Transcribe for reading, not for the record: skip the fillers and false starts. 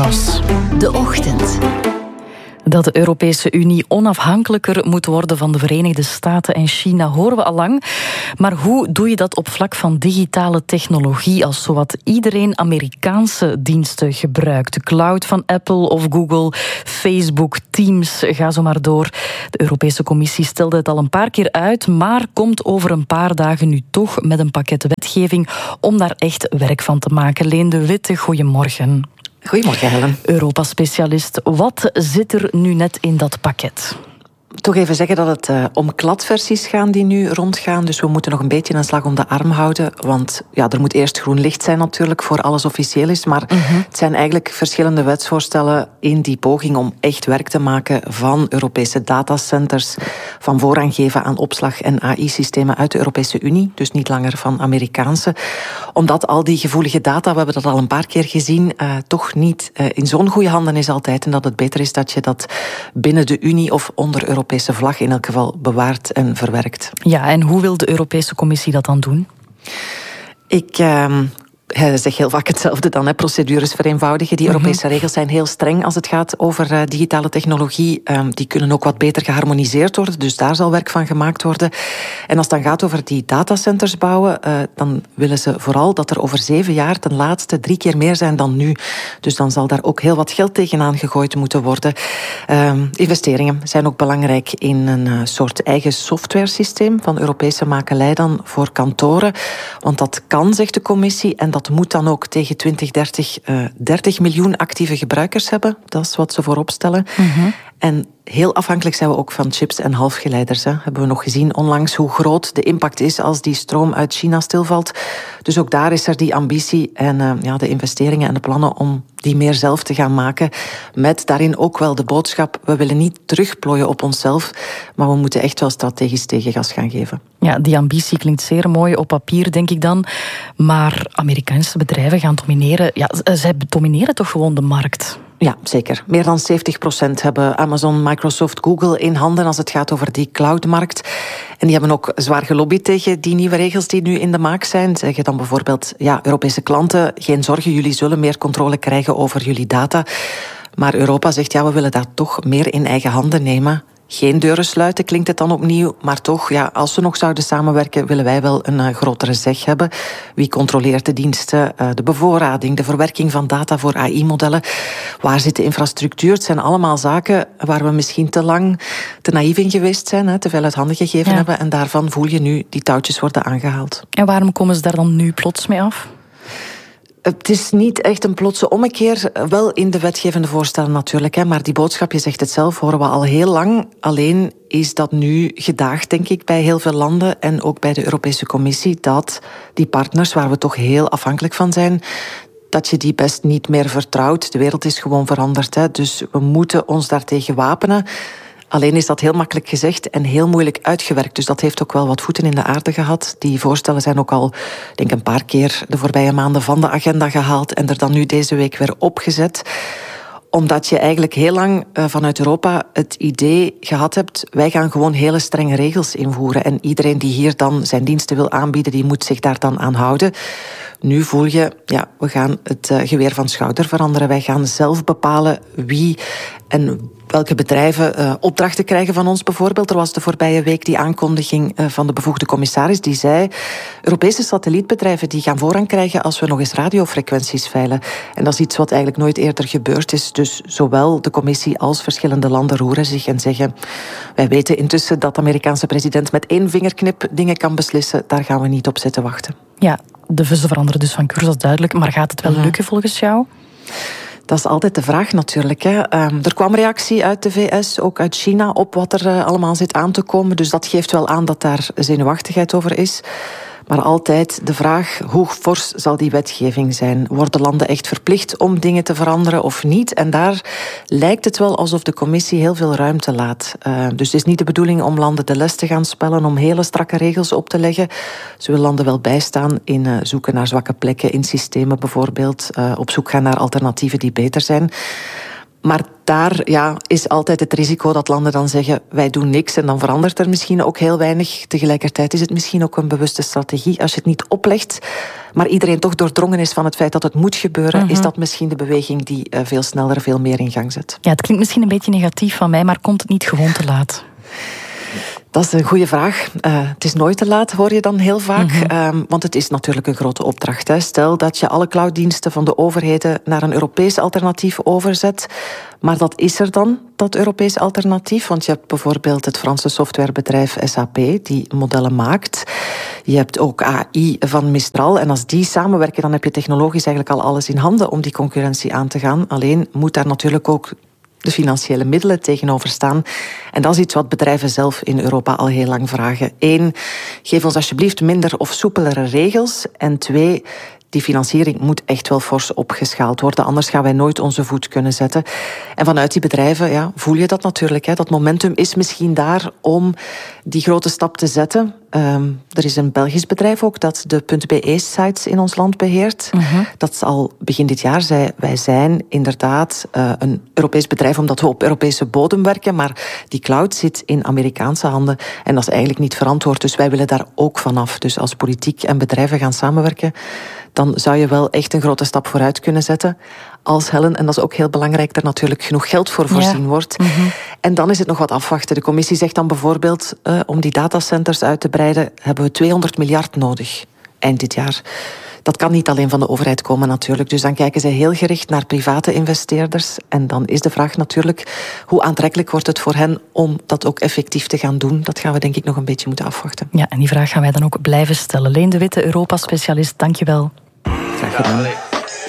Ross. De Ochtend. Dat de Europese Unie onafhankelijker moet worden van de Verenigde Staten en China horen we al lang. Maar hoe doe je dat op vlak van digitale technologie als zowat iedereen Amerikaanse diensten gebruikt? De cloud van Apple of Google, Facebook, Teams, ga zo maar door. De Europese Commissie stelde het al een paar keer uit, maar komt over een paar dagen nu toch met een pakket wetgeving om daar echt werk van te maken. Leen de Witte, goedemorgen. Goedemorgen, Helen. Europa-specialist, wat zit er nu net in dat pakket? Toch even zeggen dat het om kladversies gaan die nu rondgaan. Dus we moeten nog een beetje een slag om de arm houden. Want ja, er moet eerst groen licht zijn natuurlijk voor alles officieel is. Maar het zijn eigenlijk verschillende wetsvoorstellen in die poging om echt werk te maken van Europese datacenters, van voorrang geven aan opslag- en AI-systemen uit de Europese Unie. Dus niet langer van Amerikaanse. Omdat al die gevoelige data, we hebben dat al een paar keer gezien, toch niet in zo'n goede handen is altijd. En dat het beter is dat je dat binnen de Unie of onder Europese vlag in elk geval bewaart en verwerkt. Ja, en hoe wil de Europese Commissie dat dan doen? Ik zeg heel vaak hetzelfde dan, procedures vereenvoudigen. Die Europese regels zijn heel streng als het gaat over digitale technologie. Die kunnen ook wat beter geharmoniseerd worden, dus daar zal werk van gemaakt worden. En als het dan gaat over die datacenters bouwen, dan willen ze vooral dat er over 7 jaar ten laatste 3 keer meer zijn dan nu. Dus dan zal daar ook heel wat geld tegenaan gegooid moeten worden. Investeringen zijn ook belangrijk in een soort eigen softwaresysteem van Europese makelij dan voor kantoren. Want dat kan, zegt de Commissie, en dat moet dan ook tegen 2030 30 miljoen actieve gebruikers hebben. Dat is wat ze voorop stellen. En heel afhankelijk zijn we ook van chips en halfgeleiders. Hebben we nog gezien onlangs hoe groot de impact is als die stroom uit China stilvalt. Dus ook daar is er die ambitie en de investeringen en de plannen om die meer zelf te gaan maken. Met daarin ook wel de boodschap, we willen niet terugplooien op onszelf, maar we moeten echt wel strategisch tegengas gaan geven. Ja, die ambitie klinkt zeer mooi op papier, denk ik dan. Maar Amerikaanse bedrijven gaan domineren. Ja, zij domineren toch gewoon de markt? Ja, zeker. Meer dan 70% hebben Amazon, Microsoft, Google in handen als het gaat over die cloudmarkt. En die hebben ook zwaar gelobbyd tegen die nieuwe regels die nu in de maak zijn. Zeggen dan bijvoorbeeld, ja, Europese klanten, geen zorgen, jullie zullen meer controle krijgen over jullie data. Maar Europa zegt, ja, we willen dat toch meer in eigen handen nemen. Geen deuren sluiten, klinkt het dan opnieuw. Maar toch, ja, als we nog zouden samenwerken, willen wij wel een grotere zeg hebben. Wie controleert de diensten, de bevoorrading, de verwerking van data voor AI-modellen? Waar zit de infrastructuur? Het zijn allemaal zaken waar we misschien te lang te naïef in geweest zijn, te veel uit handen gegeven hebben. En daarvan voel je nu die touwtjes worden aangehaald. En waarom komen ze daar dan nu plots mee af? Het is niet echt een plotse ommekeer, wel in de wetgevende voorstellen natuurlijk, maar die boodschap, je zegt het zelf, horen we al heel lang. Alleen is dat nu gedaagd, denk ik, bij heel veel landen en ook bij de Europese Commissie, dat die partners, waar we toch heel afhankelijk van zijn, dat je die best niet meer vertrouwt. De wereld is gewoon veranderd, dus we moeten ons daartegen wapenen. Alleen is dat heel makkelijk gezegd en heel moeilijk uitgewerkt. Dus dat heeft ook wel wat voeten in de aarde gehad. Die voorstellen zijn ook al, denk een paar keer de voorbije maanden van de agenda gehaald en er dan nu deze week weer opgezet. Omdat je eigenlijk heel lang vanuit Europa het idee gehad hebt, wij gaan gewoon hele strenge regels invoeren. En iedereen die hier dan zijn diensten wil aanbieden, die moet zich daar dan aan houden. Nu voel je, ja, we gaan het geweer van schouder veranderen. Wij gaan zelf bepalen wie en welke bedrijven opdrachten krijgen van ons bijvoorbeeld. Er was de voorbije week die aankondiging van de bevoegde commissaris die zei, Europese satellietbedrijven die gaan voorrang krijgen als we nog eens radiofrequenties veilen. En dat is iets wat eigenlijk nooit eerder gebeurd is. Dus zowel de commissie als verschillende landen roeren zich en zeggen, wij weten intussen dat de Amerikaanse president met 1 vingerknip dingen kan beslissen. Daar gaan we niet op zitten wachten. Ja, de vussen veranderen dus van koers, dat is duidelijk. Maar gaat het wel lukken volgens jou? Dat is altijd de vraag natuurlijk. Er kwam reactie uit de VS, ook uit China, op wat er allemaal zit aan te komen. Dus dat geeft wel aan dat daar zenuwachtigheid over is. Maar altijd de vraag, hoe fors zal die wetgeving zijn? Worden landen echt verplicht om dingen te veranderen of niet? En daar lijkt het wel alsof de commissie heel veel ruimte laat. Dus het is niet de bedoeling om landen de les te gaan spellen, om hele strakke regels op te leggen. Ze wil landen wel bijstaan in zoeken naar zwakke plekken in systemen bijvoorbeeld. Op zoek gaan naar alternatieven die beter zijn. Maar daar is altijd het risico dat landen dan zeggen, wij doen niks en dan verandert er misschien ook heel weinig. Tegelijkertijd is het misschien ook een bewuste strategie. Als je het niet oplegt, maar iedereen toch doordrongen is van het feit dat het moet gebeuren, is dat misschien de beweging die veel sneller, veel meer in gang zet. Ja, het klinkt misschien een beetje negatief van mij, maar komt het niet gewoon te laat? Dat is een goede vraag. Het is nooit te laat, hoor je dan heel vaak. Want het is natuurlijk een grote opdracht. Hè. Stel dat je alle clouddiensten van de overheden naar een Europees alternatief overzet. Maar dat is er dan, dat Europees alternatief. Want je hebt bijvoorbeeld het Franse softwarebedrijf SAP, die modellen maakt. Je hebt ook AI van Mistral. En als die samenwerken, dan heb je technologisch eigenlijk al alles in handen om die concurrentie aan te gaan. Alleen moet daar natuurlijk ook de financiële middelen tegenover staan. En dat is iets wat bedrijven zelf in Europa al heel lang vragen. 1, geef ons alsjeblieft minder of soepelere regels. En 2, die financiering moet echt wel fors opgeschaald worden. Anders gaan wij nooit onze voet kunnen zetten. En vanuit die bedrijven voel je dat natuurlijk. Hè. Dat momentum is misschien daar om die grote stap te zetten. Er is een Belgisch bedrijf ook dat de .be-sites in ons land beheert. Dat al begin dit jaar zei, wij zijn inderdaad een Europees bedrijf omdat we op Europese bodem werken, maar die cloud zit in Amerikaanse handen en dat is eigenlijk niet verantwoord. Dus wij willen daar ook vanaf. Dus als politiek en bedrijven gaan samenwerken, dan zou je wel echt een grote stap vooruit kunnen zetten. Als Helen, en dat is ook heel belangrijk, er natuurlijk genoeg geld voor voorzien wordt. En dan is het nog wat afwachten. De commissie zegt dan bijvoorbeeld, om die datacenters uit te breiden, hebben we 200 miljard nodig eind dit jaar. Dat kan niet alleen van de overheid komen natuurlijk. Dus dan kijken ze heel gericht naar private investeerders. En dan is de vraag natuurlijk, hoe aantrekkelijk wordt het voor hen om dat ook effectief te gaan doen? Dat gaan we denk ik nog een beetje moeten afwachten. Ja, en die vraag gaan wij dan ook blijven stellen. Leen de Witte, Europa-specialist, dank je wel. Graag gedaan.